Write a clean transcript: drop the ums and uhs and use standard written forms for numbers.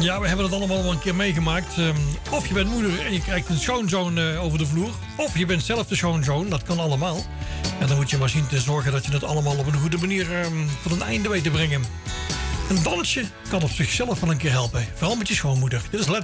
Ja, we hebben het allemaal wel een keer meegemaakt. Of je bent moeder en je krijgt een schoonzoon over de vloer. Of je bent zelf de schoonzoon. Dat kan allemaal. En dan moet je maar zien te zorgen dat je het allemaal op een goede manier tot een einde weet te brengen. Een dansje kan op zichzelf wel een keer helpen. Vooral met je schoonmoeder. Dit is Led